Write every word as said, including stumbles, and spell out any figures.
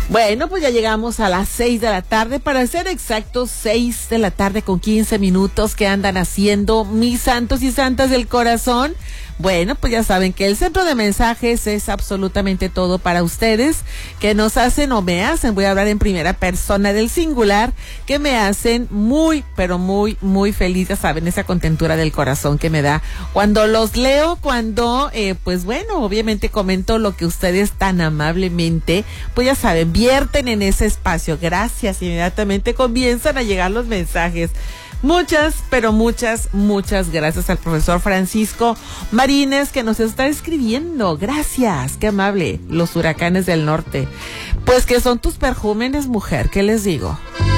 Bueno, pues ya llegamos a las seis de la tarde, para ser exactos, seis de la tarde con quince minutos. ¿Qué andan haciendo mis santos y santas del corazón? Bueno, pues ya saben que el centro de mensajes es absolutamente todo para ustedes, que nos hacen o me hacen, voy a hablar en primera persona del singular, que me hacen muy, pero muy, muy feliz. Ya saben, esa contentura del corazón que me da cuando los leo, cuando, eh, pues bueno, obviamente comento lo que ustedes tan amablemente, pues ya saben, vierten en ese espacio. Gracias, inmediatamente comienzan a llegar los mensajes. Muchas, pero muchas, muchas gracias al profesor Francisco Marínez, que nos está escribiendo. Gracias, qué amable. Los huracanes del norte. Pues que son tus perjúmenes, mujer, ¿qué les digo?